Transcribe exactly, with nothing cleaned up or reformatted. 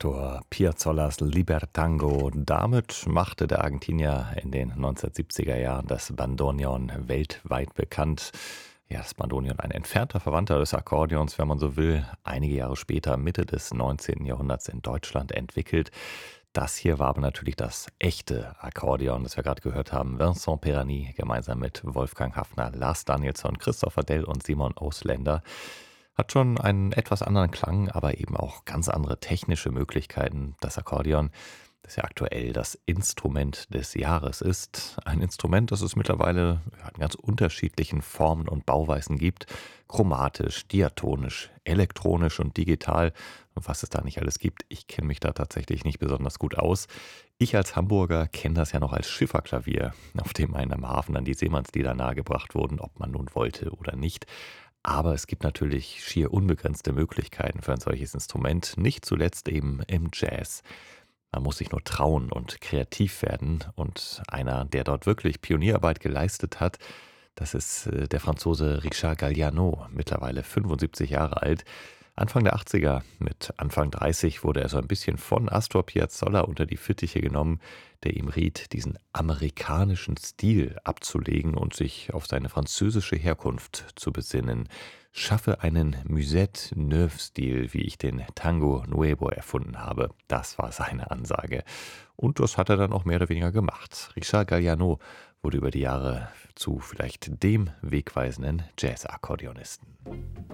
Astor Piazzollas Libertango. Damit machte der Argentinier in den neunzehnhundertsiebziger Jahren das Bandoneon weltweit bekannt. Ja, das Bandoneon, ein entfernter Verwandter des Akkordeons, wenn man so will, einige Jahre später, Mitte des neunzehnten Jahrhunderts in Deutschland entwickelt. Das hier war aber natürlich das echte Akkordeon, das wir gerade gehört haben. Vincent Perani gemeinsam mit Wolfgang Haffner, Lars Danielsson, Christopher Dell und Simon Ausländer. Hat schon einen etwas anderen Klang, aber eben auch ganz andere technische Möglichkeiten. Das Akkordeon, das ja aktuell das Instrument des Jahres ist. Ein Instrument, das es mittlerweile in ganz unterschiedlichen Formen und Bauweisen gibt. Chromatisch, diatonisch, elektronisch und digital. Und was es da nicht alles gibt, ich kenne mich da tatsächlich nicht besonders gut aus. Ich als Hamburger kenne das ja noch als Schifferklavier, auf dem einem am Hafen dann die Seemannslieder nahegebracht wurden, ob man nun wollte oder nicht. Aber es gibt natürlich schier unbegrenzte Möglichkeiten für ein solches Instrument, nicht zuletzt eben im Jazz. Man muss sich nur trauen und kreativ werden. Und einer, der dort wirklich Pionierarbeit geleistet hat, das ist äh, der Franzose Richard Galliano, mittlerweile fünfundsiebzig Jahre alt. Anfang der achtziger, mit Anfang dreißig, wurde er so ein bisschen von Astor Piazzolla unter die Fittiche genommen, der ihm riet, diesen amerikanischen Stil abzulegen und sich auf seine französische Herkunft zu besinnen. Schaffe einen Musette Neuf-Stil, wie ich den Tango Nuevo erfunden habe. Das war seine Ansage. Und das hat er dann auch mehr oder weniger gemacht. Richard Galliano wurde über die Jahre zu vielleicht dem wegweisenden Jazz-Akkordeonisten.